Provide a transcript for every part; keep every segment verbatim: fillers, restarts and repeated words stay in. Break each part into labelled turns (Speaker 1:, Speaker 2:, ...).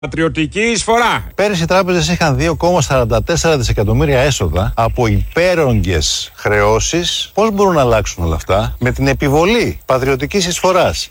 Speaker 1: Πατριωτική εισφορά.
Speaker 2: Πέρυσι οι τράπεζες είχαν δύο κόμμα σαράντα τέσσερα δισεκατομμύρια έσοδα από υπέρογγες χρεώσεις. Πώς μπορούν να αλλάξουν όλα αυτά? Με την επιβολή πατριωτικής εισφοράς.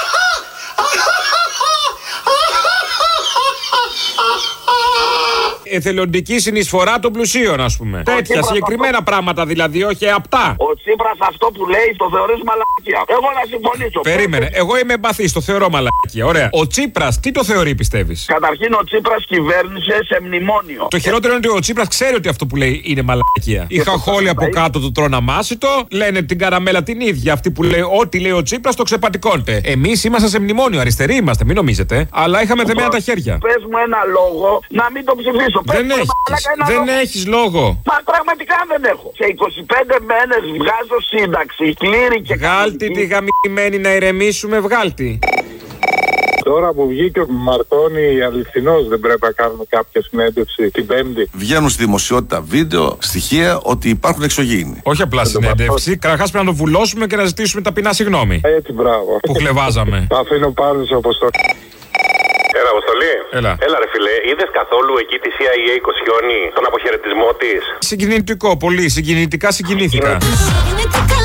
Speaker 1: Εθελοντική συνεισφορά των πλουσίων, ας πούμε. Ο Τέτοια Τσίπρας συγκεκριμένα αυτό... πράγματα δηλαδή, όχι απτά.
Speaker 3: Ο Τσίπρας αυτό που λέει το θεωρείς μαλακία. Εγώ να συμφωνήσω.
Speaker 1: Περίμενε, εγώ είμαι εμπαθής, το θεωρώ μαλακία. Ωραία. Ο Τσίπρας τι το θεωρεί, πιστεύεις?
Speaker 3: Καταρχήν ο Τσίπρας κυβέρνησε σε μνημόνιο.
Speaker 1: Το χειρότερο είναι ότι ο Τσίπρας ξέρει ότι αυτό που λέει είναι μαλακία. Οι χαχόλοι από κάτω του τρώνε αμάσιτο, λένε την καραμέλα την ίδια. Αυτή που λέει ό,τι λέει ο Τσίπρας το ξεπατικώνεται. Εμείς ήμασταν σε μνημόνιο, αριστεροί είμαστε, μην νομίζετε. Αλλά είχαμε δεμένα τα χέρια.
Speaker 3: Πες μου ένα λόγο να μην το ψηφίσω.
Speaker 1: Δεν έχεις, δεν έχεις λόγο.
Speaker 3: Μα πραγματικά δεν έχω. Σε είκοσι πέντε μέρες βγάζω σύνταξη. Κλήρη και
Speaker 1: βγάλτη τη γαμημένη να ηρεμήσουμε, βγάλτη.
Speaker 4: Τώρα που βγήκε ο Μαρτώνη αληθινός, δεν πρέπει να κάνουμε κάποια συνέντευξη την Πέμπτη?
Speaker 5: Βγαίνουν στη δημοσιότητα βίντεο, στοιχεία ότι υπάρχουν εξωγήινοι.
Speaker 1: Όχι απλά συνέντευξη. Καταρχάς πρέπει να το βουλώσουμε και να ζητήσουμε ταπεινά συγγνώμη.
Speaker 4: Έτσι, μπράβο.
Speaker 1: Που χλεβάζαμε.
Speaker 4: Τα αφήνω πάνω σε αποστολή.
Speaker 6: Έλα, Αποστολή.
Speaker 1: Έλα.
Speaker 6: Έλα, ρε φιλέ, είδες καθόλου εκεί τη σι άι έι Κοσιόνι τον αποχαιρετισμό της?
Speaker 1: Συγκινητικό, πολύ. Συγκινητικά συγκινήθηκα.
Speaker 6: Συγκινητικά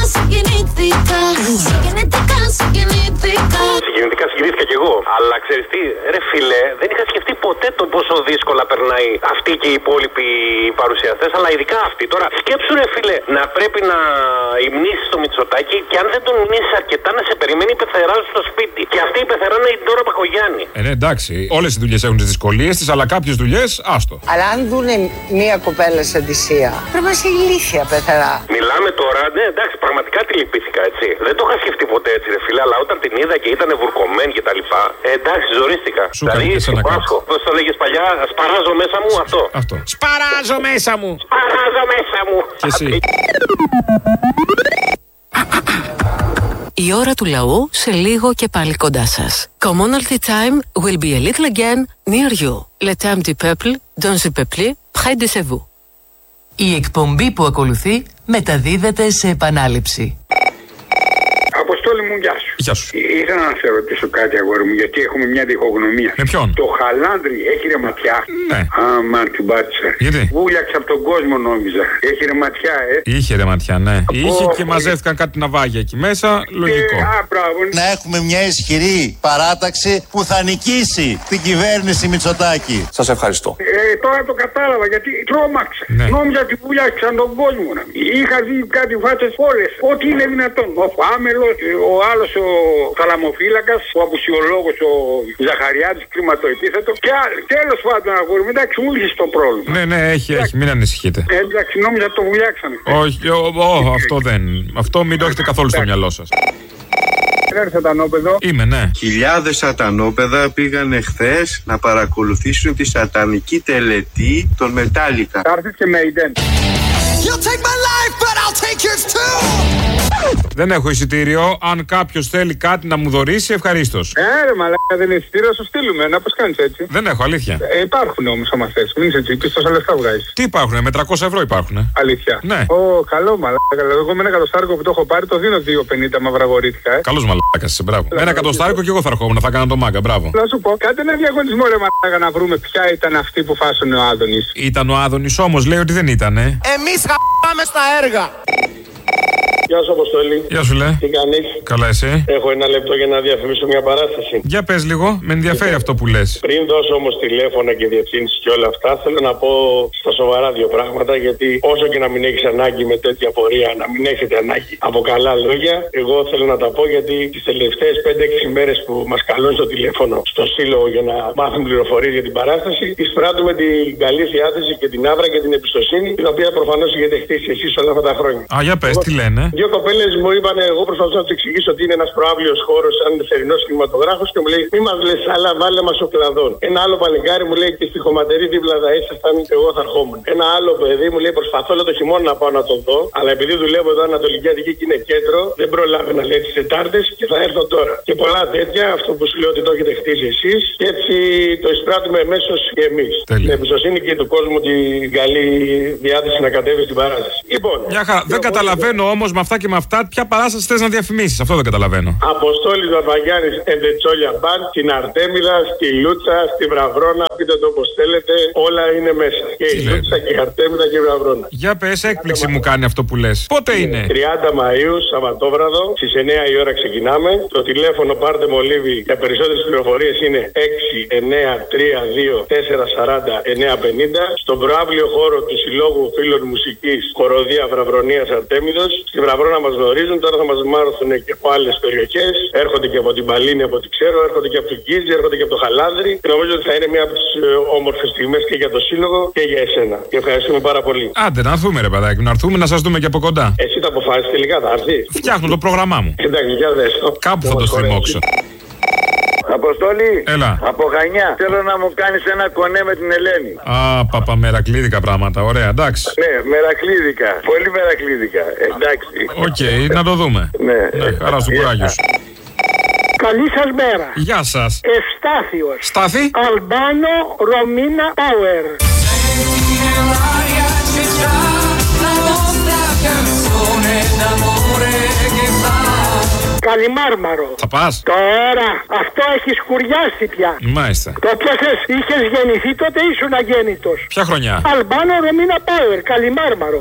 Speaker 6: συγκινήθηκα κι εγώ. Αλλά ξέρεις τι, ρε φιλέ, δεν είχα σκεφτεί ποτέ το πόσο δύσκολα περνάει αυτή και οι υπόλοιποι παρουσιαστές, αλλά ειδικά αυτή. Τώρα σκέψου, ρε φιλέ, να πρέπει να υμνήσεις το Μητσοτάκη και αν δεν τον υμνήσεις αρκετά να σε περιμένει η πεθερά σου στο σπίτι. Και αυτή η πεθερά είναι η Ντόρα Μπακογιάννη.
Speaker 1: Ε, ναι, εντάξει. Όλες οι δουλειές έχουν τις δυσκολίες της, αλλά κάποιες δουλειές, άστο.
Speaker 7: Αλλά αν δούνε μία κοπέλα σε Αντισία, πρέπει να είσαι ηλίθια, πεθερά.
Speaker 6: Μιλάμε τώρα, ναι, εντάξει, πραγματικά τη λυπήθηκα, έτσι. Δεν το είχα σκεφτεί ποτέ έτσι, ρε φίλε, αλλά όταν την είδα και ήταν βουρκωμένη και τα λοιπά, ε, εντάξει, ζορίστηκα.
Speaker 1: Σου δηλαδή, σε ένα
Speaker 6: Πάσχο. Πώς το λέγες παλιά, σπαράζω μέσα μου αυτό.
Speaker 1: Αυτό. Σπαράζω μέσα μου.
Speaker 6: Σπαράζω μέσα μου.
Speaker 1: Και εσύ.
Speaker 8: Η ώρα του λαού σε λίγο και πάλι κοντά σας. Commonalty time will be a little again near you. Le temps du peuple, dans le peuple, près de chez vous.
Speaker 9: Η εκπομπή που ακολουθεί μεταδίδεται σε επανάληψη.
Speaker 4: Αποστόλη μου, γεια σου.
Speaker 1: Γεια σου.
Speaker 4: Ήθελα να σε ρωτήσω κάτι, αγόρι μου, γιατί έχουμε μια διχογνωμία.
Speaker 1: Με ποιον?
Speaker 4: Το χαλάνδρι έχει ρεματιά?
Speaker 1: Ναι.
Speaker 4: Αμάν, την πάτησα.
Speaker 1: Γιατί?
Speaker 4: Βούλιαξε από τον κόσμο, νόμιζα. Έχει ρεματιά, ε.
Speaker 1: Είχε ρεματιά, ναι.
Speaker 4: Από...
Speaker 1: Είχε και μαζεύτηκαν κάτι ναυάγια εκεί μέσα. Λογικό.
Speaker 4: Ε, α, μπράβο.
Speaker 2: Να έχουμε μια ισχυρή παράταξη που θα νικήσει την κυβέρνηση Μητσοτάκη.
Speaker 5: Σας ευχαριστώ.
Speaker 4: Ε, τώρα το κατάλαβα γιατί τρόμαξα.
Speaker 1: Ναι.
Speaker 4: Νόμιζα ότι βούλιαξαν τον κόσμο. Είχα δει κάτι φάτσες όλες. Ό,τι είναι δυνατόν. Ο Φάμελος, ο άλλος ο θαλαμοφύλακας, ο απουσιολόγος ο Ζαχαριάδης, κλιματοεπίθετο και άλλοι. Τέλος πάντων, αγόρι μου, εντάξει, μου λύσεις το πρόβλημα.
Speaker 1: Ναι, ναι, έχει, έχει, μην ανησυχείτε.
Speaker 4: Ε, εντάξει, νόμιζα ότι το βουλιάξανε.
Speaker 1: Όχι, ο, ο, αυτό δεν. Αυτό μην το έχετε καθόλου στο μυαλό σας.
Speaker 4: Έρθει σατανόπεδο.
Speaker 1: Είμαι, ναι.
Speaker 10: Χιλιάδες σατανόπεδα πήγαν χθες να παρακολουθήσουν τη σατανική τελετή των Μετάλλικα.
Speaker 4: Θα έρθεις και με Ιδέν.
Speaker 1: Δεν έχω εισιτήριο. Αν κάποιος θέλει κάτι να μου δωρήσει, ευχαρίστως.
Speaker 4: Ε, ρε μαλάκα, δεν είναι εισιτήριο, σου στείλουμε. Να πώς κάνεις έτσι.
Speaker 1: Δεν έχω, αλήθεια.
Speaker 4: Ε, υπάρχουν όμως άμα θες. Μην είσαι έτσι, και τόσα λεφτά βγάζεις.
Speaker 1: Τι υπάρχουνε, με τριακόσια ευρώ υπάρχουνε.
Speaker 4: Αλήθεια.
Speaker 1: Ναι.
Speaker 4: Ω, καλό μαλάκα. Εγώ με ένα εκατοστάρικο που το έχω πάρει το δίνω δύο πενήντα μαυραγορήθηκα, ε.
Speaker 1: Καλός μαλάκας είσαι, μπράβο. Με ένα εκατοστάρικο και εγώ θα ερχόμουν, θα κάνω το μάγκα, μπράβο.
Speaker 4: Να σου πω, κάντε ένα διαγωνισμό, ρε μαλάκα, να βρούμε ποια ήταν αυτή που φάσωνε ο Άδωνης.
Speaker 1: Ήταν ο Άδωνης όμως, λέει ότι δεν ήτανε.
Speaker 7: Εμείς χα***άμε στα έργα.
Speaker 6: Γεια σου, Αποστολή.
Speaker 1: Γεια σου, λέει.
Speaker 6: Τι κάνεις?
Speaker 1: Καλά, εσύ?
Speaker 6: Έχω ένα λεπτό για να διαφημίσω μια παράσταση.
Speaker 1: Για πες λίγο, με ενδιαφέρει αυτό που λες.
Speaker 6: Πριν δώσω όμως τηλέφωνα και διευθύνσεις και όλα αυτά, θέλω να πω στα σοβαρά δύο πράγματα. Γιατί όσο και να μην έχεις ανάγκη με τέτοια πορεία, να μην έχετε ανάγκη από καλά λόγια, εγώ θέλω να τα πω γιατί τις τελευταίες πέντε έξι μέρες που μας καλούν στο τηλέφωνο στο σύλλογο για να μάθουν πληροφορίες για την παράσταση, εισπράττουμε την καλή διάθεση και την άβρα και την εμπιστοσύνη, την οποία προφανώς έχετε χτίσει εσείς όλα αυτά τα χρόνια.
Speaker 1: Α, για πες, τι λένε?
Speaker 6: Δύο κοπέλες μου είπαν, εγώ προσπαθούσα να του εξηγήσω ότι είναι ένας προαύλιος χώρος, σαν θερινός κινηματογράφος και μου λέει: μη μας λες άλλα, βάλε μας ο κλαδόν. Ένα άλλο παλικάρι μου λέει: και στη χωματερή δίπλα θα ήσασταν, εγώ θα ερχόμουν. Ένα άλλο παιδί μου λέει: προσπαθώ όλο το χειμώνα να πάω να τον δω, αλλά επειδή δουλεύω εδώ Ανατολική Αττική και είναι κέντρο, δεν προλάβαινα να λέει τις Τετάρτες και θα έρθω τώρα. Και πολλά τέτοια, αυτό που σου λέω ότι το έχετε χτίσει εσείς και έτσι το εισπράττουμε εμέσως και εμείς. Με εμπιστοσύνη και του κόσμου την καλή διάθεση να κατέβει στην παράσταση. Λοιπόν,
Speaker 1: μια χαρά, δεν καταλαβαίνω καταλαβαίνω όμως με αυτά και με αυτά ποια παράσταση θες να διαφημίσεις. Αυτό δεν καταλαβαίνω.
Speaker 6: Αποστόλης Βαρβαγιάννης Εντετσόλια Μπαν, στην Αρτέμιδα, στη Λούτσα, στη Βραβρώνα, πείτε το όπως θέλετε, όλα είναι μέσα. Και η Λούτσα και η Αρτέμιδα και η Βραβρώνα.
Speaker 1: Για πες, έκπληξη μου κάνει αυτό που λες. Πότε είναι?
Speaker 6: τριάντα Μαΐου, Σαββατόβραδο, στις εννιά η ώρα ξεκινάμε. Το τηλέφωνο πάρτε μολύβι για περισσότερες πληροφορίες είναι έξι εννιά τρία δύο τέσσερα τέσσερα μηδέν εννιά πενήντα. Στον προαύλιο χώρο του Συλλόγου Φίλων Μουσικής Χοροδία Βραβρονίας Αρτέμιδος. Στη Βραβρώνα μας γνωρίζουν, τώρα θα μας μάθουν και από άλλες περιοχές. Έρχονται και από την Παλίνη, από ό,τι ξέρω, έρχονται και από την Κίζη, έρχονται και από το Χαλάνδρι. Και νομίζω ότι θα είναι μια από τις όμορφες στιγμές και για το Σύλλογο και για εσένα. Και ευχαριστούμε πάρα πολύ.
Speaker 1: Άντε, να έρθουμε ρε παιδάκι, να έρθουμε να σας δούμε και από κοντά.
Speaker 6: Εσύ τα αποφάσισες τελικά, θα έρθει.
Speaker 1: Φτιάχνω το πρόγραμμά μου.
Speaker 6: Εντάξει, για δες το.
Speaker 1: Κάπου θα το στριμώξω.
Speaker 3: Αποστόλη,
Speaker 1: έλα.
Speaker 3: Από Χανιά. Θέλω να μου κάνεις ένα κονέ με την Ελένη.
Speaker 1: Α, παπα, μερακλίδικα πράγματα. Ωραία, εντάξει.
Speaker 3: Ναι, μερακλίδικα. Πολύ μερακλίδικα. Εντάξει.
Speaker 1: Οκ, okay, να το δούμε.
Speaker 3: Ναι.
Speaker 1: Ναι, χαρά στο κουράγιο σου.
Speaker 11: Καλή σας μέρα.
Speaker 1: Γεια σας.
Speaker 11: Ευστάθιος.
Speaker 1: Στάθη.
Speaker 11: Αλμπάνο Ρωμίνα Πάουερ. Καλιμάρμαρο.
Speaker 1: Θα πας?
Speaker 11: Τώρα αυτό έχει σκουριάσει πια.
Speaker 1: Μάλιστα.
Speaker 11: Το πιάσες, είχες γεννηθεί τότε ήσουν αγέννητος.
Speaker 1: Ποια χρονιά?
Speaker 11: Αλμπάνο Ρωμίνα Πάουερ, Καλιμάρμαρο.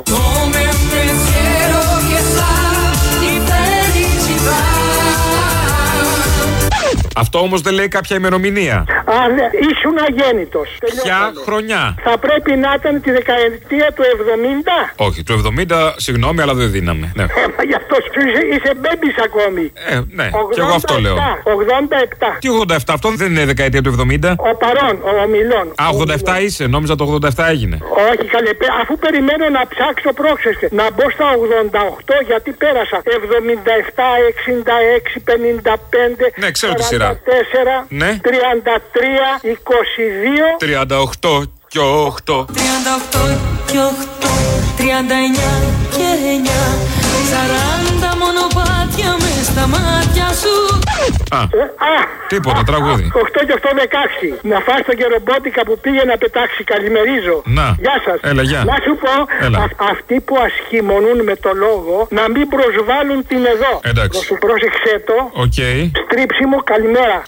Speaker 1: Αυτό όμως δεν λέει κάποια ημερομηνία.
Speaker 11: Α, ναι, ήσουν αγέννητος.
Speaker 1: Ποια χρονιά?
Speaker 11: Θα πρέπει να ήταν τη δεκαετία του εβδομήντα.
Speaker 1: Όχι, του εβδομήντα, συγγνώμη, αλλά δεν δίναμε. Ναι.
Speaker 11: Ε, μα γι' αυτό σου είσαι, είσαι μπέμπης ακόμη.
Speaker 1: Ε, ναι, και εγώ αυτό λέω.
Speaker 11: ογδόντα επτά.
Speaker 1: Τι ογδόντα επτά, αυτό δεν είναι δεκαετία του εβδομήντα.
Speaker 11: Ο παρόν, ο ομιλών.
Speaker 1: Α, ογδόντα επτά είσαι, νόμιζα το ογδόντα επτά έγινε.
Speaker 11: Όχι, καλέ, αφού περιμένω να ψάξω πρόξεσαι. Να μπω στα ογδόντα οκτώ γιατί πέρασα εβδομήντα επτά, εξήντα έξι, πενήντα πέντε.
Speaker 1: Ναι, ξέρω τη σειρά. Ναι.
Speaker 11: τριάντα τρία, είκοσι δύο.
Speaker 1: τριάντα οκτώ και οκτώ.
Speaker 12: τριάντα οκτώ και οκτώ. τριάντα εννιά και εννιά. σαράντα μονοπάτια μες στα μάτια σου.
Speaker 1: Α,
Speaker 11: Α,
Speaker 1: τίποτα, τραγούδι.
Speaker 11: οκτώ και οκτώ, δεκαέξι. Να φας τον κερομπότικα που πήγε να πετάξει. Καλημερίζω.
Speaker 1: Να.
Speaker 11: Γεια σας.
Speaker 1: Έλα, γεια.
Speaker 11: Να σου πω, α, αυτοί που ασχημονούν με το λόγο να μην προσβάλλουν την εδώ.
Speaker 1: Εντάξει.
Speaker 11: Σου πρόσεξε το.
Speaker 1: Οκ. Okay.
Speaker 11: Στρίψιμο, καλημέρα.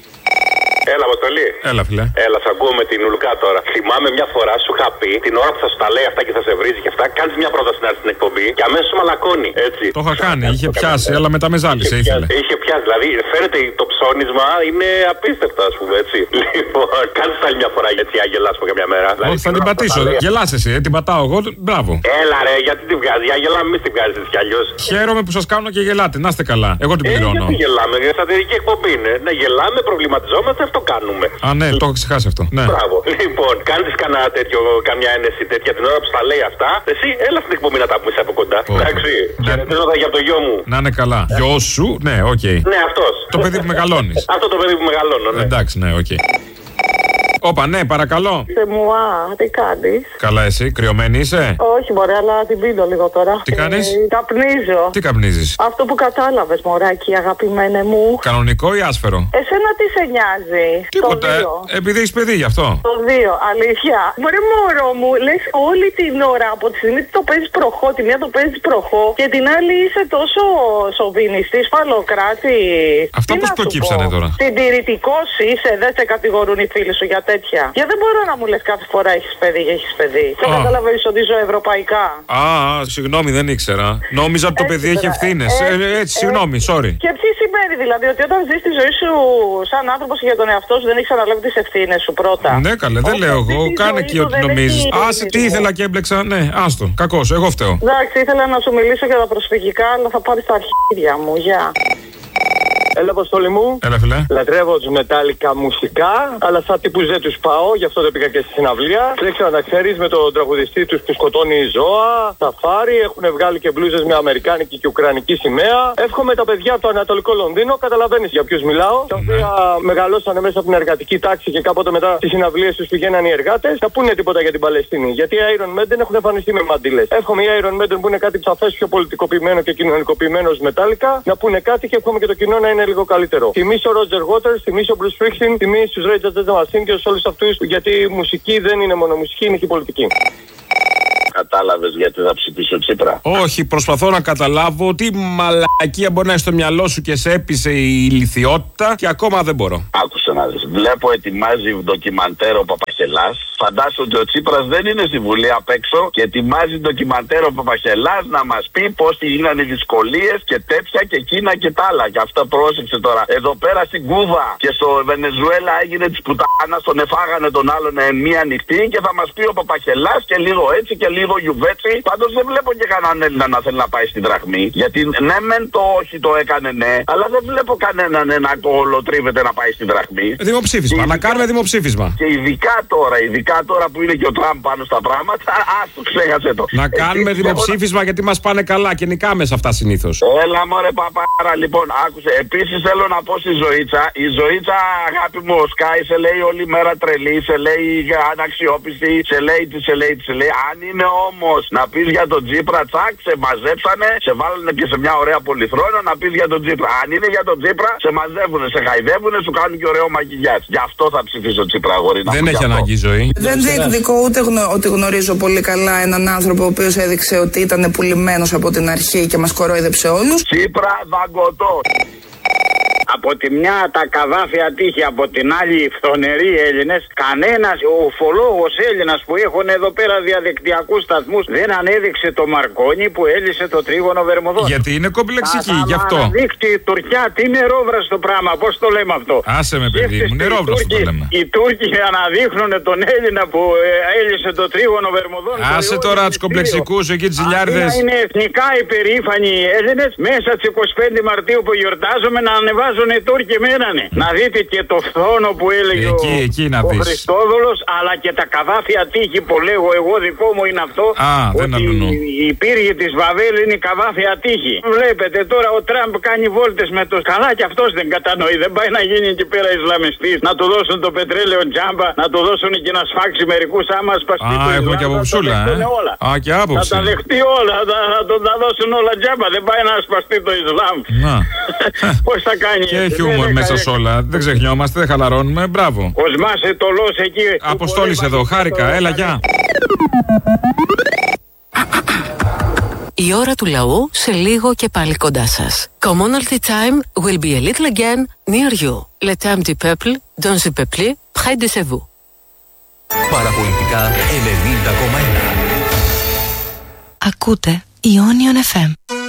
Speaker 13: Έλα, Αποστολή.
Speaker 1: Έλα, φιλέ.
Speaker 13: Έλα, σ' ακούω με την Ουλκά τώρα. Θυμάμαι μια φορά σου είχα πει την ώρα που θα σου τα λέει αυτά και θα σε βρίζει και αυτά, κάνει μια πρόταση να έρθει στην εκπομπή και αμέσως μαλακώνει. Έτσι.
Speaker 1: Το είχα κάνει, είχε πιάσει, αλλά μετά με ζάλισε, ήθελε.
Speaker 13: Είχε πιάσει, δηλαδή φαίνεται το ψώνισμα είναι απίστευτο, α πούμε, έτσι. Λοιπόν, κάνει άλλη μια φορά έτσι, να γελάσουμε καμιά μέρα.
Speaker 1: Όχι, θα την πατήσω. Γελάς εσύ, ε, την πατάω εγώ. Μπράβο.
Speaker 13: Έλα, ρε, γιατί τη βγάζει, για γελάμε, εμεί τη βγάζει έτσι κι αλλιώ.
Speaker 1: Χαίρομαι που σα κάνω και γελάτε, να είστε καλά. Εγώ την πληρώνω.
Speaker 13: Γιατί γελάμε, για σατυρική εκπομπή είναι. Να γελάμε, προβληματιζόμαστε, αυτό κάνουμε.
Speaker 1: Α, ναι, το έχω ξεχάσει αυτό. Ναι.
Speaker 13: Μπράβο. Λοιπόν, κάνει κανένα τέτοιο, καμιά ένεση τέτοια την ώρα που στα λέει αυτά. Εσύ, έλα στην εκπομπή να τα πούμε από κοντά. Oh. Εντάξει.
Speaker 1: Ναι.
Speaker 13: Χαιρετίζω για το γιο μου.
Speaker 1: Να είναι καλά. Γιο σου, ναι, οκ. Okay.
Speaker 13: Ναι, αυτό.
Speaker 1: Το παιδί που μεγαλώνει.
Speaker 13: Αυτό το παιδί που μεγαλώνω, ναι.
Speaker 1: Εντάξει, ναι, οκ. Okay. Όπα, ναι, παρακαλώ.
Speaker 14: Σε μουά, τι κάνεις?
Speaker 1: Καλά, εσύ, κρυωμένη είσαι?
Speaker 14: Όχι, μωρέ, αλλά την πίνω λίγο τώρα.
Speaker 1: Τι κάνεις?
Speaker 14: Ε, καπνίζω.
Speaker 1: Τι καπνίζεις?
Speaker 14: Αυτό που κατάλαβες, μωράκι, αγαπημένε μου.
Speaker 1: Κανονικό ή άσφαιρο?
Speaker 14: Εσένα τι σε νοιάζει?
Speaker 1: Τίποτα. Ε, επειδή έχεις παιδί γι' αυτό.
Speaker 14: Το δύο, αλήθεια. Μωρέ, μωρό μου, λες όλη την ώρα από τη στιγμή που το παίζεις προχώ, τη μία το παίζεις προχώ και την άλλη είσαι τόσο σοβινιστής, φαλοκράτη.
Speaker 1: Αυτά πώς προκύψανε τώρα?
Speaker 14: Συντηρητικός είσαι, δεν σε κατηγορούν οι φίλοι σου για τέτοια. Γιατί δεν μπορώ να μου λες κάθε φορά έχεις παιδί και έχεις παιδί. Δεν καταλαβαίνεις ότι ζω ευρωπαϊκά.
Speaker 1: Α, συγγνώμη, δεν ήξερα. Νόμιζα ότι το παιδί έχει ευθύνες. Ε, ε, έτσι, συγγνώμη, sorry.
Speaker 14: Και τι σημαίνει δηλαδή, ότι όταν ζεις τη ζωή σου σαν άνθρωπος και για τον εαυτό σου δεν έχεις αναλάβει τις ευθύνες σου πρώτα?
Speaker 1: Ναι, καλέ, δεν λέω εγώ. Κάνε και ό,τι νομίζεις. Άσε, τι ήθελα και έμπλεξα. Ναι, άστο. Κακός, εγώ φταίω.
Speaker 14: Εντάξει, ήθελα να σου μιλήσω για τα προσφυγικά, αλλά θα πάρεις τα αρχίδια μου. Γεια.
Speaker 6: Έλα, Αποστόλη μου.
Speaker 1: Έλα, φιλέ.
Speaker 6: Λατρεύω τους μετάλλικα μουσικά, αλλά σαν τύπους δεν τους πάω, γι' αυτό δεν πήγα και στη συναυλία. Δεν ξέρω να ξέρεις, με τον τραγουδιστή τους που σκοτώνει ζώα, σαφάρι, έχουν βγάλει και μπλούζες με αμερικάνικη και ουκρανική σημαία. Εύχομαι τα παιδιά από το Ανατολικό Λονδίνο, καταλαβαίνεις για ποιους μιλάω. Τα οποία μεγαλώσανε μέσα από την εργατική τάξη και κάποτε μετά στις συναυλίες τους πηγαίναν οι εργάτες. Θα πούνε τίποτα για την Παλαιστίνη. Γιατί οι Iron Maiden έχουν εμφανιστεί με μαντήλες. Εύχομαι οι Iron Maiden που είναι κάτι σαφές πιο πολιτικοποιημένο και κοινωνικοποιημένο μετάλλικα να πούνε κάτι και εύχομαι και το κοινό να είναι λίγο καλύτερο. Θυμίσω Roger Waters, θυμίσω Bruce Springsteen, θυμίσω τους Rage Against the Machine και όλους αυτούς, γιατί η μουσική δεν είναι μόνο μουσική, είναι και πολιτική.
Speaker 3: κατάλαβες γιατί θα ψηφίσω Τσίπρα?
Speaker 1: Όχι, προσπαθώ να καταλάβω τι μαλακία μπορεί να έχει στο μυαλό σου και σε έπεισε η ηλιθιότητα και ακόμα δεν μπορώ.
Speaker 3: Άκουσε να δεις. Βλέπω ετοιμάζει ντοκιμαντέρ ο Παπαχελάς. Φαντάσου ότι ο Τσίπρας δεν είναι στη Βουλή απ' έξω και ετοιμάζει ντοκιμαντέρ ο Παπαχελάς να μας πει πώς γίνανε οι δυσκολίες και τέτοια και εκείνα και τα άλλα. Και αυτά πρόσεξε τώρα. Εδώ πέρα στην Κούβα και στο Βενεζουέλα έγινε της πουτάνας, τον εφάγανε τον άλλον μία νυχτή και θα μας πει ο Παπαχελάς και λίγο έτσι και λίγο γιουβέτσι. Πάντως δεν βλέπω και κανέναν Έλληνα να θέλει να πάει στην δραχμή. Γιατί ναι, μεν το όχι το έκανε ναι, αλλά δεν βλέπω κανέναν να κολοτρίβεται να πάει στην δραχμή.
Speaker 1: Δημοψήφισμα, και να
Speaker 3: ειδικά,
Speaker 1: κάνουμε δημοψήφισμα.
Speaker 3: Και ειδικά τώρα, ειδικά τώρα που είναι και ο Τραμπ πάνω στα πράγματα, α το ξέχασε το.
Speaker 1: Να κάνουμε Επίσης, δημοψήφισμα να... γιατί μας πάνε καλά και νικάμε σε αυτά συνήθως.
Speaker 3: Έλα μωρέ παπάρα, λοιπόν, άκουσε. Επίσης θέλω να πω στη Ζωήτσα, η Ζωήτσα αγάπη μου ο Σκάι σε λέει όλη μέρα τρελή, σε λέει αναξιόπιστη, σε λέει τι, σε λέει τι, σε λέει. Αν είναι όμως να πεις για τον Τσίπρα, τσακ, σε μαζέψανε, σε βάλανε και σε μια ωραία πολυθρόνα να πεις για τον Τσίπρα. Αν είναι για τον Τσίπρα, σε μαζεύουνε, σε χαϊδεύουνε, σου κάνουν και ωραίο μαγιγιάτ. Γι' αυτό θα ψηφίσω Τσίπρα, αγόρι.
Speaker 1: Δεν έχει ανάγκη η ζωή.
Speaker 15: Δεν διεκδικώ ούτε γνω, ότι γνωρίζω πολύ καλά έναν άνθρωπο ο οποίος έδειξε ότι ήταν πουλημένος από την αρχή και μας κορόιδεψε όλους.
Speaker 3: Τσίπρα δαγκωτό.
Speaker 4: Από τη μια τα καδάφια τύχη, από την άλλη οι φθονεροί Έλληνες. Κανένας ουφολόγος Έλληνας που έχουν εδώ πέρα διαδικτυακούς σταθμούς δεν ανέδειξε το Μαρκόνι που έλυσε το τρίγωνο Βερμουδών.
Speaker 1: Γιατί είναι κομπλεξική, γι' αυτό.
Speaker 4: Να δείξει η Τουρκιά, τι νερόβραστο πράγμα, πώς το λέμε αυτό.
Speaker 1: Άσε με παιδί μου, νερόβραστο το λέμε.
Speaker 4: Οι Τούρκοι αναδείχνουν τον Έλληνα που έλυσε το τρίγωνο Βερμουδών.
Speaker 1: Άσε τώρα τους κομπλεξικούς εκεί τις ζηλιάρδες.
Speaker 4: Είναι εθνικά υπερήφανοι οι Έλληνες μέσα στις είκοσι πέντε Μαρτίου που γιορτάζουμε να ανεβάζουν οι Τούρκοι μένανε. Να δείτε και το φθόνο που έλεγε
Speaker 1: εκεί,
Speaker 4: ο,
Speaker 1: εκεί να
Speaker 4: ο Χριστόδουλος, αλλά και τα καδάφια τείχη που λέγω εγώ, δικό μου είναι αυτό.
Speaker 1: Α,
Speaker 4: ότι η πύργη της Βαβέλ είναι η καδάφια τείχη. Βλέπετε τώρα ο Τραμπ κάνει βόλτες με το καλά και αυτός δεν κατανοεί. Δεν πάει να γίνει εκεί πέρα Ισλαμιστής, να του δώσουν το πετρέλαιο τζάμπα, να του δώσουν και να σφάξει μερικούς άμα σπαστεί.
Speaker 1: Α, έχουμε και αποψούλα, ε. Α, και άποψη.
Speaker 4: Θα τα δεχτεί όλα, θα, θα τον τα δώσουν όλα τζάμπα. Δεν πάει να σπαστεί το Ισλάμ. Πώς θα κάνει.
Speaker 1: Και έχει χιούμορ μέσα σε όλα. Δεν ξεχνιόμαστε, δεν χαλαρώνουμε. Μπράβο.
Speaker 4: Κοσμάσε το λος εκεί.
Speaker 1: Αποστόλης εδώ, χάρηκα. Έλα, γεια.
Speaker 8: Η ώρα του λαού σε λίγο και πάλι κοντά σας. Commonalty time will be a little again near you. Le temps du peuple, dans le peuple, près de vous.
Speaker 16: Παραπολιτικά ενενήντα κόμμα ένα.
Speaker 17: Ακούτε Ionion εφ εμ.